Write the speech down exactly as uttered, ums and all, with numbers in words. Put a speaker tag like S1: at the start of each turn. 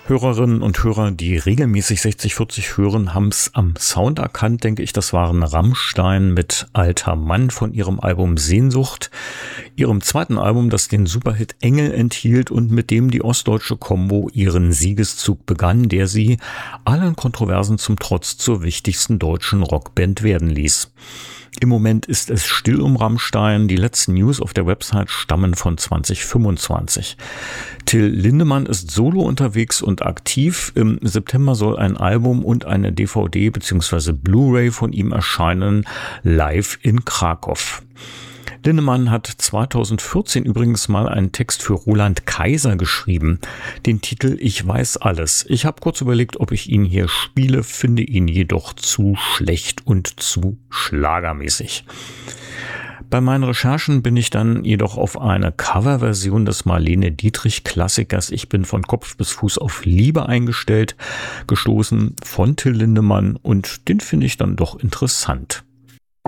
S1: Hörerinnen und Hörer, die regelmäßig sechzig vierzig hören, haben es am Sound erkannt, denke ich. Das waren Rammstein mit Alter Mann von ihrem Album Sehnsucht, ihrem zweiten Album, das den Superhit Engel enthielt und mit dem die ostdeutsche Combo ihren Siegeszug begann, der sie allen Kontroversen zum Trotz zur wichtigsten deutschen Rockband werden ließ. Im Moment ist es still um Rammstein. Die letzten News auf der Website stammen von zwanzig fünfundzwanzig. Till Lindemann ist solo unterwegs und aktiv. Im September soll ein Album und eine D V D bzw. Blu-ray von ihm erscheinen, live in Krakow. Lindemann hat zweitausendvierzehn übrigens mal einen Text für Roland Kaiser geschrieben. Den Titel Ich weiß alles. Ich habe kurz überlegt, ob ich ihn hier spiele, finde ihn jedoch zu schlecht und zu schlagermäßig. Bei meinen Recherchen bin ich dann jedoch auf eine Coverversion des Marlene Dietrich-Klassikers Ich bin von Kopf bis Fuß auf Liebe eingestellt gestoßen von Till Lindemann und den finde ich dann doch interessant.